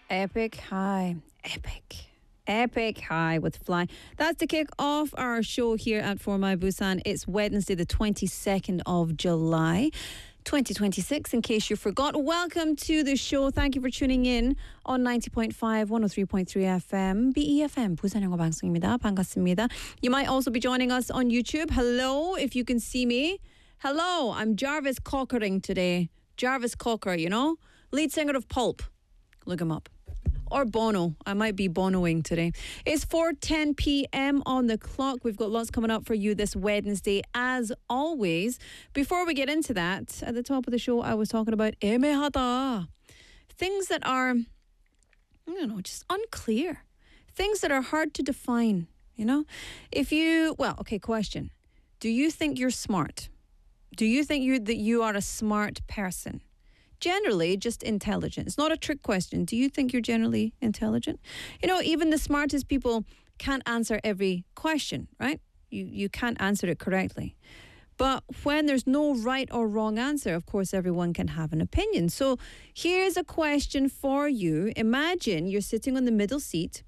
Epic high. Epic high with Fly. That's to kick off our show here at For My Busan. It's Wednesday, the 22nd of July. 2026, in case you forgot. Welcome to the show. Thank you for tuning in on 90.5, 103.3 FM, BEFM, 부산 영어 방송입니다. 반갑습니다. You might also be joining us on YouTube. Hello, if you can see me. Hello, I'm Jarvis Cockering today. Jarvis Cocker, you know? Lead singer of Pulp. Look him up. Or Bono. I might be Bonoing today. It's 4:10 p.m. on the clock. We've got lots coming up for you this Wednesday, as always. Before we get into that, at the top of the show, I was talking about 애매하다. Things that are, just unclear. Things that are hard to define, you know? Question. Do you think you're smart? Do you think that you are a smart person? Generally, just intelligent. It's not a trick question. Do you think you're generally intelligent? You know, even the smartest people can't answer every question, right? You can't answer it correctly. But when there's no right or wrong answer, of course, everyone can have an opinion. So here's a question for you. Imagine you're sitting on the middle seat